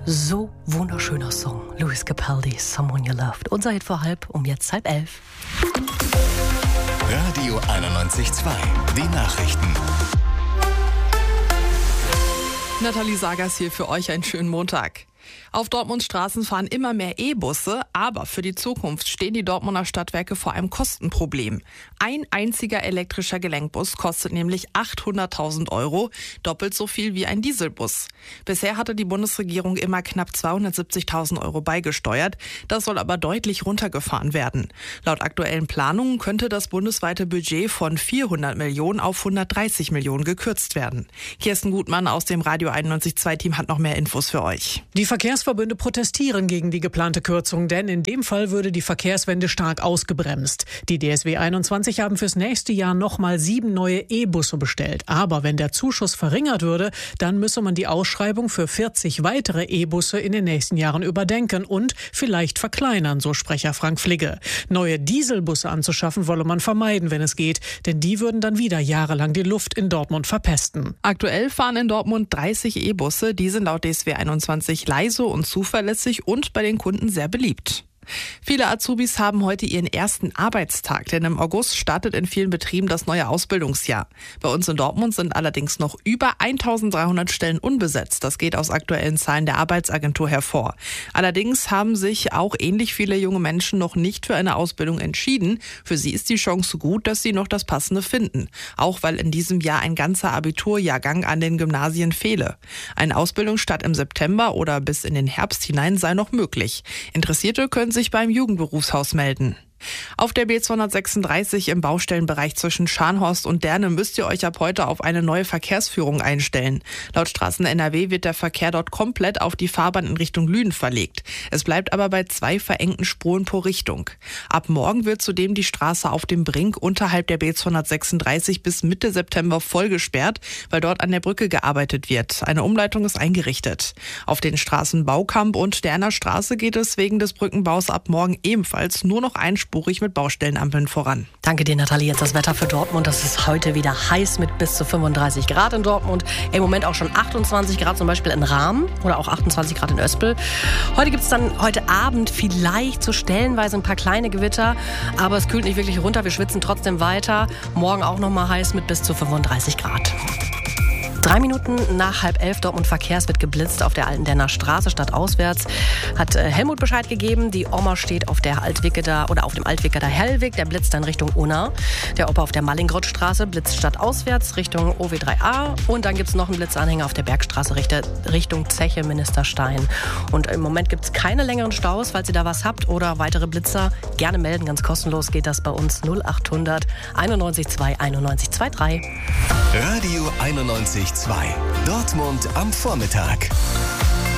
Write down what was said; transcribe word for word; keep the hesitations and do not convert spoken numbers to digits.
So wunderschöner Song. Lewis Capaldi, Someone You Loved. Unser Hit vor halb, um jetzt halb elf. Radio einundneunzig Komma zwei, die Nachrichten. Nathalie Sagers hier für euch, einen schönen Montag. Auf Dortmunds Straßen fahren immer mehr E-Busse, aber für die Zukunft stehen die Dortmunder Stadtwerke vor einem Kostenproblem. Ein einziger elektrischer Gelenkbus kostet nämlich achthunderttausend Euro, doppelt so viel wie ein Dieselbus. Bisher hatte die Bundesregierung immer knapp zweihundertsiebzigtausend Euro beigesteuert, das soll aber deutlich runtergefahren werden. Laut aktuellen Planungen könnte das bundesweite Budget von vierhundert Millionen auf hundertdreißig Millionen gekürzt werden. Kirsten Gutmann aus dem Radio einundneunzig Komma zwei Team hat noch mehr Infos für euch. Die Verkehrsverbünde protestieren gegen die geplante Kürzung, denn in dem Fall würde die Verkehrswende stark ausgebremst. Die D S W einundzwanzig haben fürs nächste Jahr nochmal sieben neue E-Busse bestellt. Aber wenn der Zuschuss verringert würde, dann müsse man die Ausschreibung für vierzig weitere E-Busse in den nächsten Jahren überdenken und vielleicht verkleinern, so Sprecher Frank Fligge. Neue Dieselbusse anzuschaffen wolle man vermeiden, wenn es geht, denn die würden dann wieder jahrelang die Luft in Dortmund verpesten. Aktuell fahren in Dortmund dreißig E-Busse, die sind laut D S W einundzwanzig leise und zuverlässig und bei den Kunden sehr beliebt. Viele Azubis haben heute ihren ersten Arbeitstag, denn im August startet in vielen Betrieben das neue Ausbildungsjahr. Bei uns in Dortmund sind allerdings noch über eintausenddreihundert Stellen unbesetzt. Das geht aus aktuellen Zahlen der Arbeitsagentur hervor. Allerdings haben sich auch ähnlich viele junge Menschen noch nicht für eine Ausbildung entschieden. Für sie ist die Chance gut, dass sie noch das Passende finden. Auch weil in diesem Jahr ein ganzer Abiturjahrgang an den Gymnasien fehle. Ein Ausbildungsstart im September oder bis in den Herbst hinein sei noch möglich. Interessierte können sich beim Jugendberufshaus melden. Auf der B zweihundertsechsunddreißig im Baustellenbereich zwischen Scharnhorst und Derne müsst ihr euch ab heute auf eine neue Verkehrsführung einstellen. Laut Straßen N R W wird der Verkehr dort komplett auf die Fahrbahn in Richtung Lünen verlegt. Es bleibt aber bei zwei verengten Spuren pro Richtung. Ab morgen wird zudem die Straße auf dem Brink unterhalb der B zweihundertsechsunddreißig bis Mitte September voll gesperrt, weil dort an der Brücke gearbeitet wird. Eine Umleitung ist eingerichtet. Auf den Straßen Baukamp und Derner Straße geht es wegen des Brückenbaus ab morgen ebenfalls nur noch ein spurig mit Baustellenampeln voran. Danke dir, Nathalie. Jetzt das Wetter für Dortmund. Das ist heute wieder heiß mit bis zu fünfunddreißig Grad in Dortmund. Im Moment auch schon achtundzwanzig Grad zum Beispiel in Rahm oder auch achtundzwanzig Grad in Öspel. Heute gibt es dann heute Abend vielleicht so stellenweise ein paar kleine Gewitter, aber es kühlt nicht wirklich runter. Wir schwitzen trotzdem weiter. Morgen auch noch mal heiß mit bis zu fünfunddreißig Grad. Drei Minuten nach halb elf, Dortmund Verkehrs wird geblitzt auf der Alten Denner Straße stadtauswärts. Hat äh, Helmut Bescheid gegeben. Die Oma steht auf der Altwicketer oder auf dem Altwicketer Hellweg. Der blitzt dann Richtung Unna. Der Opa auf der Mallingrottstraße blitzt stadtauswärts Richtung O W drei A. Und dann gibt es noch einen Blitzanhänger auf der Bergstraße Richtung Zeche Ministerstein. Und im Moment gibt es keine längeren Staus. Falls ihr da was habt oder weitere Blitzer, gerne melden. Ganz kostenlos geht das bei uns null achthundert einundneunzig zwei einundneunzig drei. Radio einundneunzig Komma zwei. Dortmund am Vormittag.